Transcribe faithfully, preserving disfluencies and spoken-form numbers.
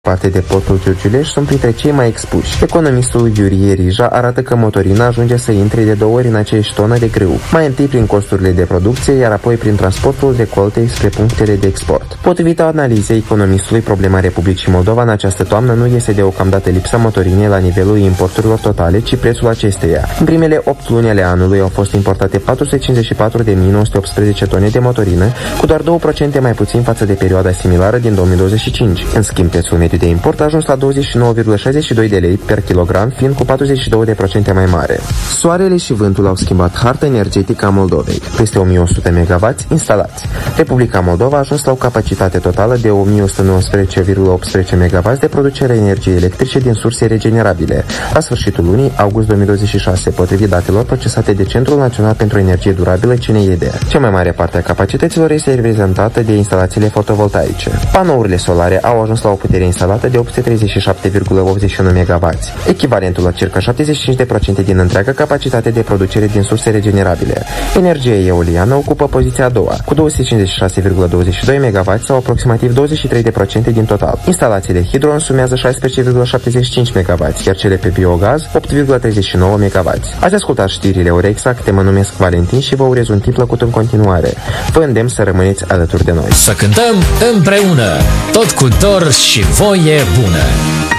parte de portul Giurgiuleș sunt printre cei mai expuși. Economistul Iurie Rija arată că motorina ajunge să intre de două ori în aceeași tonă de grâu, mai întâi prin costurile de producție, iar apoi prin transportul recoltei spre punctele de export. Potrivit analizei economistului, problema Republicii Moldova în această toamnă nu este deocamdată lipsa motorinei la nivelul importurilor totale, ci prețul acesteia. În primele opt luni ale anului au fost importate patru sute cincizeci și patru de mii nouă sute optsprezece tone de motorină, cu doar două la sută mai puțin față de perioada similară din două mii douăzeci și cinci. În schimb, prețul mediu de import a ajuns la douăzeci și nouă virgulă șaizeci și doi de lei per kilogram, fiind cu patruzeci și două la sută mai mare. Soarele și vântul au schimbat harta energetică a Moldovei. Peste o mie o sută megawatți instalați. Republica Moldova a ajuns la o capacitate totală de o mie o sută nouăsprezece virgulă optsprezece megawatți de producere a energiei electrice din surse regenerabile, la sfârșitul lunii august două mii douăzeci și șase, potrivit datelor procesate de Centrul Național pentru Energie Durabilă, C N I D. Cea mai mare parte a capacităților este reprezentată de instalațiile fotovoltaice. Panourile solare au ajuns la o putere instalată de opt sute treizeci și șapte virgulă optzeci și unu megawatți, echivalentul la circa șaptezeci și cinci la sută din întreaga capacitate de producere din surse regenerabile. Energia eoliană ocupă poziția a doua, cu două sute cincizeci și șase virgulă douăzeci și doi megawatți sau aproximativ douăzeci și trei la sută din total. Instalațiile hidro însumează șaisprezece virgulă șaptezeci și cinci megawatți, iar cele pe biogaz opt virgulă treizeci și nouă megawatți. Ați ascultat știrile ore exacte, mă numesc Valentin și vă urez un timp plăcut în continuare. Vă îndemn să rămâneți alături de noi. Să cântăm împreună, tot cu dor și voie bună.